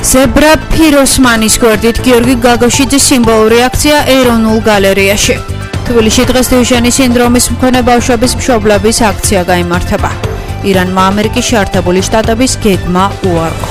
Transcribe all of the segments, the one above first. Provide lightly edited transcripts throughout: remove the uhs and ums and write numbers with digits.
ზებრა ფიროსმანის გვერდით გიორგი გაგოშიძის სიმბოლური აქცია ეროვნულ გალერეაში. თბილისში დღეს დიოჟენის სინდრომის მქონე ბავშვების მშობლების აქცია გაიმართება. ირანმა ამერიკის შეერთებული შტატების გეგმა უარყო.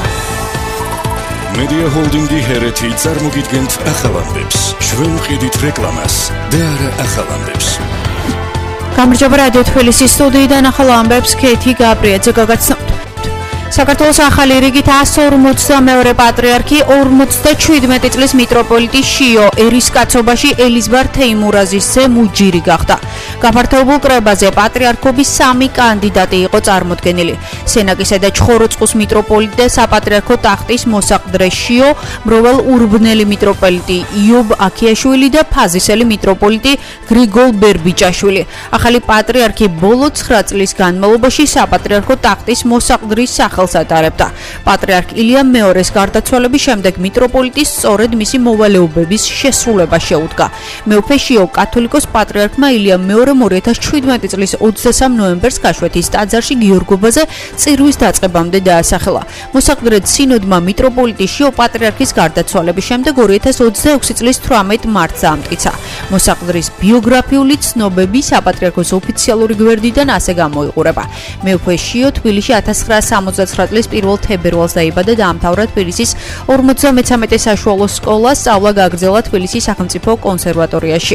მედია ჰოლდინგი ჰერეთი წარმოგიდგენთ ახალამდებს. ჩვენ ვყიდით რეკლამას და არა ახალამდებს. გამარჯობა რადიო თბილისის სტუდიიდან ახალ ამბებს ქეთი გაბრიაძე გაგაცნობთ. საქართველოს ახალი რიგით 142 პატრიარქი 57 წლის მიტროპოლიტი შიო ერისკაცობაში ელიზბარ თეიმურაზის ძე მუჯირი გახდა. გაფართოებულ კრებაზე პატრიარქობის 3 კანდიდატი იყო წარმოდგენილი. სენაკისა და ჩხოროწყუს მიტროპოლიტი და საპატრიარქო ტახტის მოსაყდრე შიო, მროვალ ურბნელი მიტროპოლიტი იობ აქიაშვილი და ფაზისელი მიტროპოლიტი გრიგოლ ბერბიჭაშვილი. ახალი პატრიარქი ბოლო 9 წლის განმავლობაში საპატრიარქო ტახტის მოსაყდრის სახელს ატარებდა. პატრიარქ ილია მეორეს გარდაცვალების შემდეგ მიტროპოლიტის სწორედ მისი მოვალეობების შესრულება შეუდგა. მეუფე შიო კათოლიკოს პატრიარქმა ილია მეორემ 2017 წლის 23 ნოემბერს გაშვეთის ტაძარში გიორგობაზე წირვის დაწყებამდე დაასახელა. მოსაყდრედ სინოდმა მიტროპოლიტი შიო პატრიარქის გარდაცვალების შემდეგ 2026 წლის 18 მარტს ამტკიცა. მოსაყდრის ბიოგრაფიული ცნობები საპატრიარქოს ოფიციალური გვერდიდან ასე გამოიყურება. მეუფე შიო თბილისში 1969 წლის 1 თებერვალს დაიბადა და დაამთავრა თბილისის 53 საშუალო სკოლა, სწავლა გააგრძელა თბილისის სახელმწიფო კონსერვატორიაში.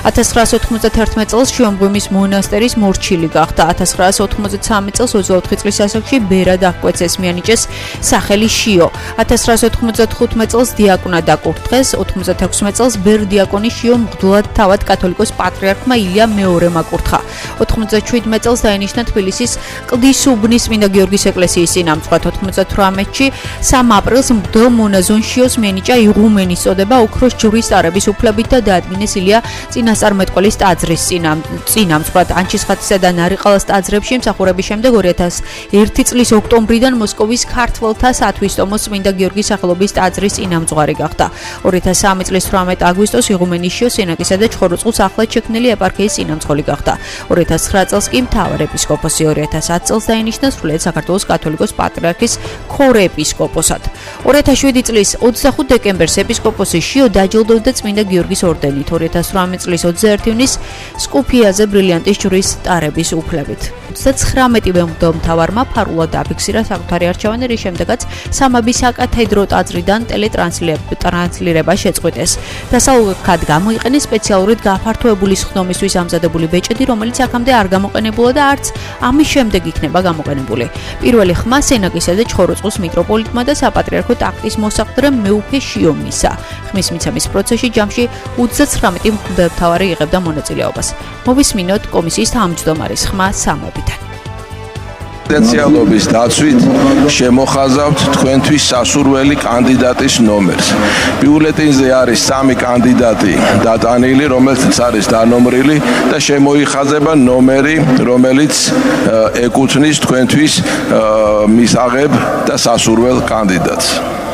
1991 წელს შიომღვიმის მონასტერის მორჩილი გახდა. 1993 წელს 24 წლის ასაკში ბერად აღკვეცეს, მიანიჭეს სახელი შიო. 1995 წელს დიაკვნად აკურთხეს, 96 წელს ბერ-დიაკონი შიო მღვდლად თავად კათოლიკოს პატრიარქმა ილია მეორემ აკურთხა. 97 წელს დაინიშნა თბილისის კლდის უბნის წმინდა გიორგის ეკლესიის წინამძღვრად. 98-ში 3 აპრილს მღვდელ მონაზონ შიოს მიენიჭა იღუმენის წოდება ოქროს ჯვრის ტარების უფლებით და დაადგინეს ილია წინასწარმეტყველის ტაძრის წინამძღვრად. ანჩისხატისა და ნარიყალას ტაძრებში მსახურების შემდეგ 2001 წლის ოქტომბრიდან მოსკოვის ქართველთა სათვისტომოს წმინდა გიორგის სახელობის ტაძრის წინამძღვარი გახდა. 2003 წლის 18 აგვისტოს იღუმენის შიოს სენაკისა და ჩხოროწყუს ახლად შექმნილი ეპარქიის წინამძღოლი გახდა. 2009 წელს კი მთავარეპისკოპოსი, 2010 წელს დაინიშნა სრულიად საქართველოს კათოლიკოს პატრიარქის ქორეპისკოპოსად. 2007 წლის 25 დეკემბერს ეპისკოპოსი შიო დაჯილდოვდა წმინდა გიორგის ორდენით. 2018 წლის 21 ივნისს სკუფიაზე ბრილიანტის ჯვრის ტარების უფლებით. 39-ვე მღვდელმთავარმა ფარულად აფიქსირა საკუთარი არჩევანი, რის შემდეგაც სამების საკათედრო ტაძრიდან ტელეტრანსლირება შეწყვიტეს. დასავლურად გამოიყენეს სპეციალურად გაფართოებული სხდომისთვის ამზადებული ბეჭედი, რომელიც აქამდე არ გამოყენებულა და არც ამის შემდეგ იქნება გამოყენებული. პირველი ხმა სენაკისა და ჩხოროწყუს მიტროპოლიტმა და საპატრიარქო ტახტის მოსაყდრემ მეუფე შიო მისცა. ხმის მიცემის პროცესში ჯამში 39 მღვდელმთავარი იღებდა მონაწილეობას. მოვისმინოთ კომისიის თავმჯდომარის ხმა სამებიდან. პოტენციალობის დაცვით შემოხაზავთ თქვენთვის სასურველი კანდიდატის ნომერს. ბიულეტენზე არის 3 კანდიდატი დატანილი, რომელთაც არის დანომრილი და შემოიხაზება ნომერი, რომელიც ეკუთვნის თქვენთვის მისაღებ და სასურველ კანდიდატს.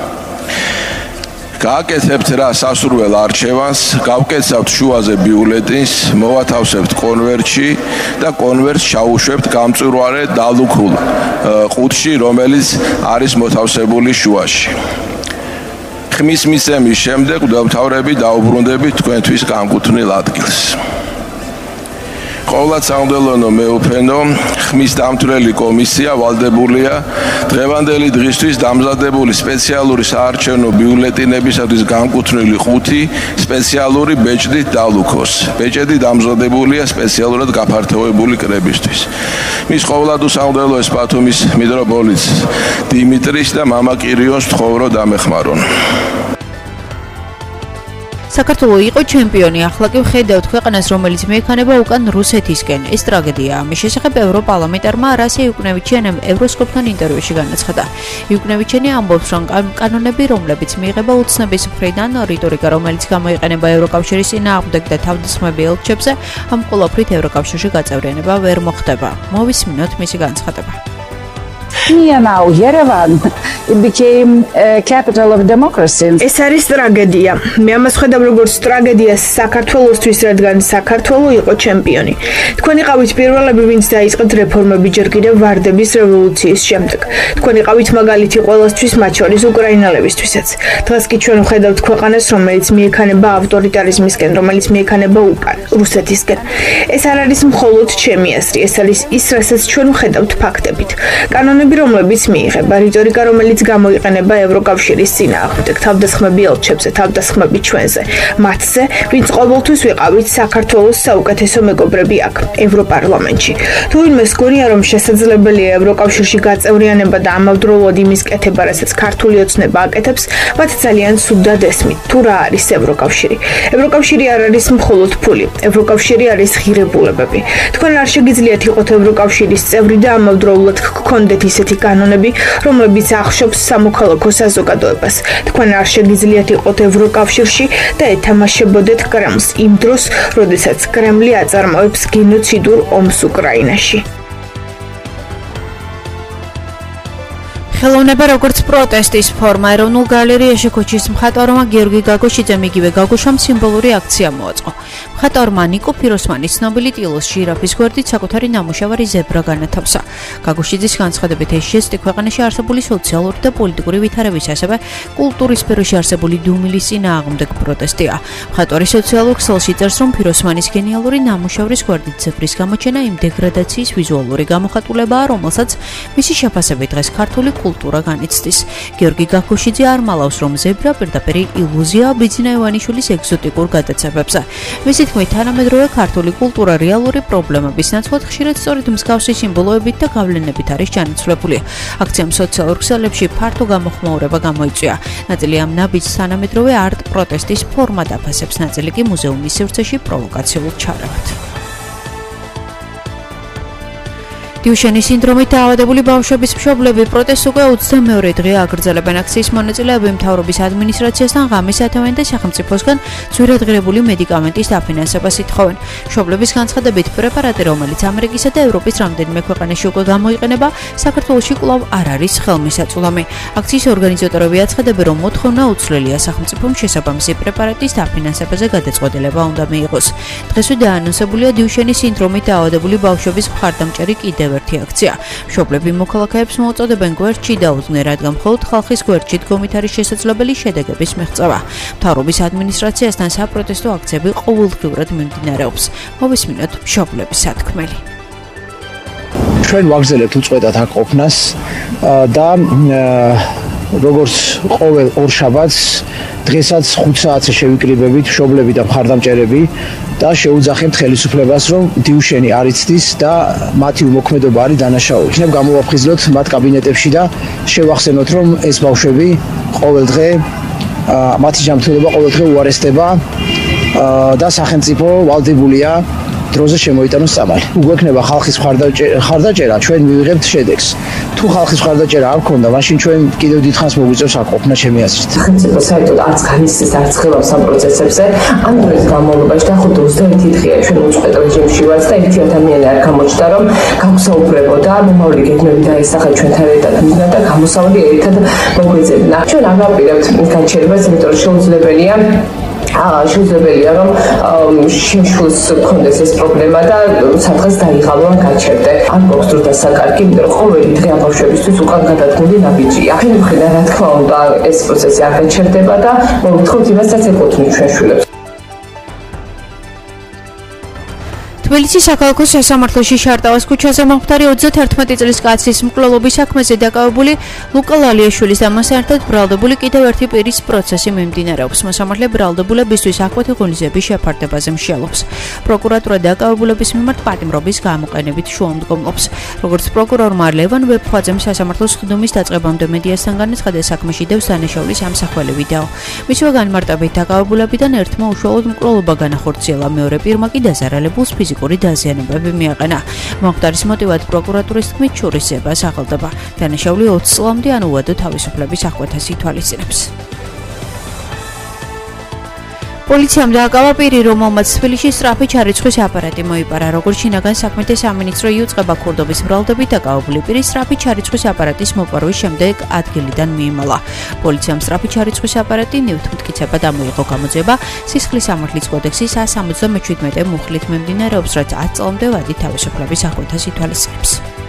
გააკეთებთ რა სასურველ არჩევანს, გავკეცავთ შუაზე ბიულეტენს, მოვათავსებთ კონვერტში და კონვერტს ჩაუშვებთ გამწვირვარე დალუქულ ყუთში, რომელიც არის მოთავსებული შუაში. ხმის მიცემის შემდეგ მღვდელმთავრები დაუბრუნდებით თქვენთვის განკუთვნილ ადგილს. ყოვლადსამღვდელო მეუფენო, ხმის დამთვრელი კომისია ვალდებულია დღევანდელი დღისთვის დამზადებული სპეციალური საარჩევნო ბიულეტენებისათვის განკუთვნილი 5 სპეციალური ბეჭდით დალუქოს. ბეჭედი დამზადებულია სპეციალურად გაფართოებული კრებისთვის. მის ყოვლადუსამღვდელოეს ბათუმის მიტროპოლიტს დიმიტრის და მამა კირიოს თხოვრო დამეხმარონ. საქართველო იყო ჩემპიონი, ახლა კი ვხედავთ ქვეყანას, რომელიც მექანება უკან რუსეთისკენ. ეს ტრაგედიაა. მის შესახებ ევროპარლამენტარმა რასია იუკნევიჩიანემ ევროსკოპთან ინტერვიუში განაცხადა. იუკნევიჩიანი ამბობს, რომ კანონები, რომლებიც მიიღება უცნობის მხრიდან, რიტორიკა, რომელიც გამოიყენება ევროკავშირის წინააღმდეგ და თავდასხმები ელჩებზე, ამ ყოველფრით ევროკავშირში გაწევრიანება ვერ მოხდება. მოვისმინოთ მისი განცხადება. Here now, Yerevan, it became a capital of democracy. ეს არის ტრაგედია. მე ამას ხედავ როგორც ტრაგედიას საქართველოსთვის, რადგან საქართველო იყო ჩემპიონი. თქვენ იყავით პირველები, ვინც დაიწყეთ რეფორმები ჯერ კიდევ ვარდების რევოლუციის შემდეგ. თქვენ იყავით მაგალითი ყველასთვის, მათ შორის უკრაინელებისთვისაც. დღეს კი ჩვენ ვხედავთ ქვეყანას, რომელიც მიექანება ავტორიტარიზმისკენ, რომელიც მიექანება უკან რუსეთისკენ. ეს არ არის მხოლოდ ჩემი აზრი, ეს არის ის, რასაც ჩვენ ვხედავთ ფაქტებით. კანონები, რომლებიც მიიღება, რიტორიკა, რომელიც გამოიყენება ევროკავშირის წინააღმდეგ, თავდასხმები ელჩებზე, თავდასხმები ჩვენზე, მათზე, ვინც ყოველთვის ვიყავით საქართველოს საუკეთესო მეგობრები აქ, ევროპარლამენტში. თუ ვინმეს გონია, რომ შესაძლებელია ევროკავშირში გაწევრიანება და ამავდროულად იმის კეთება, რასაც ქართული ოცნება აკეთებს, მათ ძალიან სუდად ესმით, თუ რა არის ევროკავშირი. ევროკავშირი არ არის მხოლოდ ფული, ევროკავშირი არის ღირებულებები. თქვენ არ შეგიძლიათ იყოთ ევროკავშირის წევრი და ამავდროულად გქონდეთ ისეთი კანონები, რომლებიც ახშობს სამოქალაქო საზოგადოებას. თქვენ არ შეგიძლიათ იყოთ ევროკავშირში და ეთამაშებოდეთ კრემლს იმ დროს, როდესაც კრემლი აწარმოებს გენოციდურ ომს უკრაინაში. ხელოვნება როგორც პროტესტის ფორმა, ეროვნულ გალერეაში ქუჩის მხატვარმა გიორგი გაგოშიძემ იგივე გაგოშამ სიმბოლური აქცია მოაწყო. მხატვარმა ნიკო ფიროსმანის ცნობილი ტილოს ჟირაფის გვერდით საკუთარი ნამუშევარი ზებრა განათავსა. გაგოშიძის განცხადებით ეს ჟესტი ქვეყანაში არსებული სოციალური და პოლიტიკური ვითარების, ასევე კულტურის სფეროში არსებული დუმილის წინააღმდეგ პროტესტია. მხატვარი სოციალურ ქსელში წერს, რომ ფიროსმანის გენიალური ნამუშევრის გვერდით ზებრის გამოჩენა იმ დეგრადაციის ვიზუალური გამოხატულებაა, რომელსაც მისი შეფასებით დღეს ქართული კულტურა განიცდის. გიორგი გაგოშიძე არ მალავს, რომ ზებრა პირდაპირ ილუზია ბიძინა ივანიშვილის ეგზოტიკურ გადაცემებზე. მისი თქმით, თანამედროვე ქართული კულტურა რეალური პრობლემების ნაცვლად ხშირად სწორედ მსგავსი სიმბოლოებით და გავლენებით არის ჩანაცვლებული. აქციამ სოციალურ ქსელებში ფართო გამოხმაურება გამოიწვია. ნაწილი ამ ნაბიჯს თანამედროვე არტ პროტესტის ფორმად აფასებს, ნაწილი კი მუზეუმის სივრცეში პროვოკაციულ ჩარევად. დიუშენის სინდრომით დაავადებული ბავშვების მშობლები პროტესტს უკვე 22 დღეა აგრძელებენ. აქციის მონაწილეები მთავრობის ადმინისტრაციასთან ღამის სათავენ და სახელმწიფოსგან ძვირადღირებული მედიკამენტის დაფინანსებას ითხოვენ. მშობლების განცხადებით, პრეპარატი, რომელიც ამერიკისა და ევროპის რამდენიმე ქვეყანაში უკვე გამოიყენება, საქართველოში კვლავ არ არის ხელმისაწვდომი. აქციის ორგანიზატორები აცხადებენ, რომ მოთხოვნა უცვლელია, სახელმწიფომ შესაბამისი პრეპარატის დაფინანსებაზე გადაწყვეტილება უნდა მიიღოს. დღესვე დაანონსებულია დიუშენის სინდრომით დაავადებული ბავშვების მხარდამჭერი კიდევ ერთი აქცია. მშობლები მოქალაქეებს მოუწოდებენ გვერდში დაუძღნენ, რადგან მხოლოდ ხალხის გვერდში დგომით არის შესაძლებელი შედეგების მიღწევა. მთავრობის ადმინისტრაციასთან საპროტესტო აქციები ყოველდღიურად მიმდინარეობს. მოვისმინოთ მშობლების სათქმელი. ჩვენ ვაგრძელებთ უწყვეტად აქ ყოფნას და როგორც ყოველ ორშაბათს დღესაც 5 საათზე შევიკრიბებით მშობლები და მხარდამჭერები და შეუძახებთ ხელისუფლებას, რომ დიუშენი არ იცდის და მათი უმოქმედობა არის დანაშაული. იქნებ გამოვაფხიზლოთ მათ კაბინეტებში და შევახსენოთ, რომ ეს ბავშვები ყოველდღე მათი ჯანმრთელობა ყოველდღე უარესდება და სახელმწიფო ვალდებულია დროზე შემოიტანოს წამალი. უგვექნება ხალხის მხარდაჭერა, ჩვენ მივიღებთ შედეგს. თუ ხალხის მხარდაჭერა არ ქონდა, მაშინ ჩვენ კიდევ დიდხანს მოგვიწევს აქ ყოფნა ჩემი აზრით. სახელმწიფო საერთოდ არც განიცდის, არც ხელავს ამ პროცესებზე. ამ დროის განმავლობაში და 21 დღეა ჩვენ უწყვეტ რეჟიმში ვართ და ერთი ადამიანი არ გამოჩნდა, რომ გამოსაუბრებოდა, მომავალი გეგმები დაესახა ჩვენთან ერთად მიზნად და გამოსავალი ერთად მოგვეძებნა. ჩვენ არ ვაპირებთ განჩერებას, იმიტომ რომ შეუძლებელია რომ შიმშვილს გქონდეს ეს პრობლემა და სადღაც დაიღალო ან გაჩერდე. არ გვაქვს დრო დასაკარგი, იმიტომ რომ ყოველი დღე ამ ბავშვებისთვის უკან გადადგმული ნაბიჯია. ფილმ ხედა, რა თქმა უნდა, ეს პროცესი არ გაჩერდება და მოვითხოვთ იმასაც ეკუთვნით ჩვენ შვილებს. თბილისის საქალაქო სასამართლოში შარტავას ქუჩაზე მომხდარი 31 წლის კაცის მკვლელობის საქმეზე დაკავებული ლუკა ლალიაშვილის და მასთან ერთად ბრალდებული კიდევ ერთი პირის პროცესი მიმდინარეობს. მოსამართლე ბრალდებულებისთვის აქვეთი ღონისძიების შეფარდებაზე მსჯელობს. პროკურატურა დაკავებულების მიმართ პატიმრობის გამოყენებით შუამდგომლობს. როგორც პროკურორმა ლევან ვეფხვაძემ სასამართლოს ხდომის დაწყებამდე მედიასთან განაცხადა, საქმეში დევს დანაშაულის ამსახველი ვიდეო. მისივე განმარტებით დაკავებულებიდან ერთმა უშუალოდ მკვლელობა განახორციელა, მეორე პირმა კი დაზარალებულს ფიზიკური დაზიანებები მიაყენა. მომხდარის მოტივად პროკურატურის თქმით შურისძიებას აღელდება. დანაშაული 20 წლამდე ან უადო თავისუფლების აღკვეთას ითვალისწინებს. პოლიციამ დააკავა პირი, რომელმაც თბილისში სწრაფი ჩარიცხვის აპარატი მოიპარა. როგორც შინაგან საქმეთა სამინისტრო იუწყება ქურდობის მრავლდებით დაკავებული პირი სწრაფი ჩარიცხვის აპარატის მოპარვის შემდეგ ადგილიდან მიიმალა. პოლიციამ სწრაფი ჩარიცხვის აპარატი ნივთმტკიცებად ამოიღო გამოძიება სისხლის სამართლის კოდექსის 177 მუხლით მიმდინარეობს, რაც 10 წლამდე ვადით თავისუფლების აღკვეთას ითვალისწინებს.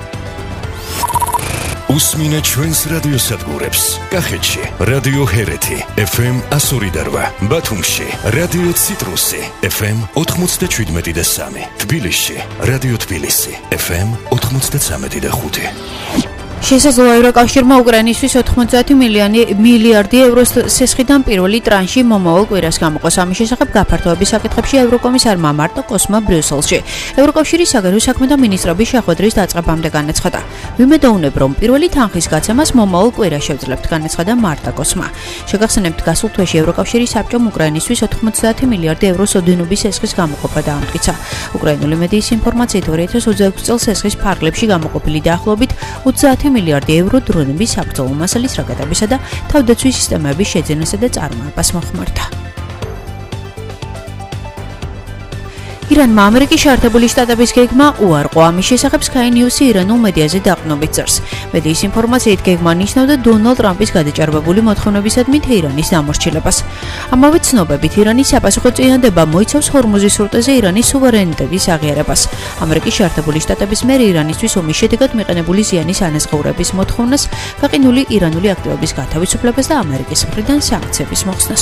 უსმინეთ ჩვენს რადიოსადგურებს. კახეთში რადიო ჰერეთი FM 102.8, ბათუმში რადიო ციტრუსი FM 97.3, თბილისში რადიო თბილისი FM 93.5. შესაძლოა ევროკავშირმა უკრაინისთვის 90 მილიარდი ევროს სესხიდან პირველი ტრანში მომავალ კვირას გამოყოს. ამის შესახებ გაფართოების საკითხებში ევროკომისარმა მარტო კოსმა ბრიუსელში ევროკავშირის საგარეო საქმეთა მინისტრების შეხვედრის დაწყებამდე განაცხადა. ვიმედოვნებ, რომ პირველი თანხის გაცემას მომავალ კვირას შევძლებთ, განაცხადა მარტო კოსმა. შეგახსენებთ, გასულ თვეში ევროკავშირის საბჭომ უკრაინისთვის 90 მილიარდი ევროს ოდენობის სესხის გამოყოფა დაამტკიცა. უკრაინული მედიის ინფორმაციით 2026 წელს სესხის ფარგლებში გამოყოფილი დაახლოებით 30 მილიარდი евро დრონების საბრძოლო მასალის რაკეტებისა და თავდაცვის სისტემების შეძენასა და წარმოებას მოხმარდა. ირანმა ამერიკის შეერთებული შტატების გეგმა უარყო. ამის შესახებ Sky News-ი ირანულ მედიაზე დაყრდნობით წერს. მედიის ინფორმაციით გეგმა ნიშნავდა დონალდ ტრამპის გადაჭარბებული მოთხოვნებისადმი თეირანის დამორჩილებას. ამავე ცნობებით ირანის საპასუხო წინადადება მოიცავს ჰორმუზის სრუტეზე ირანის სუვერენიტეტის აღიარებას. ამერიკის შეერთებული შტატების მიერ ირანისთვის ომის შედეგად მიყენებული ზიანის ანაზღაურების მოთხოვნას, გაყინული ირანული აქტივების გათავისუფლებას და ამერიკის მხრიდან სანქციების მოხსნას.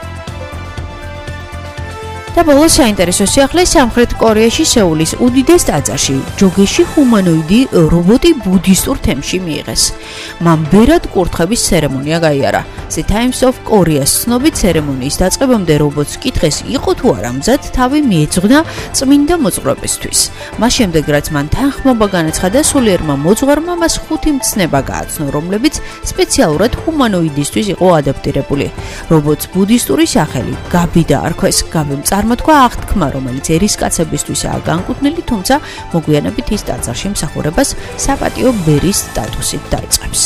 და ბოლოს საინტერესო სიახლე სამხრეთ კორეაში სეულის უდიდეს ტაძარში ჯოგეში ჰუმანოიდი რობოტი ბუდისტურ თემში მიიღეს. მან ბერად კურთხების ცერემონია გაიარა. The Times of Korea-ს ცნობით ცერემონიის დაწყებამდე რობოტს კითხეს იყო თუ არა მზად თავი მიეძღვნა წმინდა მოძღვრებისთვის. მას შემდეგ რაც მან თანხმობა განაცხადა, სულიერმა მოძღვარმა მას 5 მცნება გააცნო, რომლებიც სპეციალურად ჰუმანოიდისთვის იყო ადაპტირებული. რობოტს ბუდისტური სახელი გაბი დაარქვეს. გაბიმ წარმოთქვა აღთქმა, რომელიც ერისკაცებისთვისაა განკუთვნილი, თუმცა მოგვიანებით ის ტაძარში მსახურებას საპატიო ბერის სტატუსით დაიწყებს.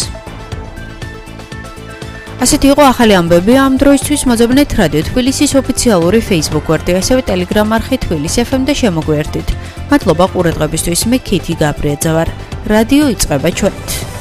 ასეთი იყო ახალი ამბები ამ დროისთვის. მოძებნეთ რადიო თბილისის ოფიციალური Facebook გვერდი, ასევე Telegram არხი თბილისი FM და შემოგვიერთდით. მადლობა ყურადღებისთვის. მე ქეთი გაბრიაძე ვარ. რადიო იწყება ჩვენით.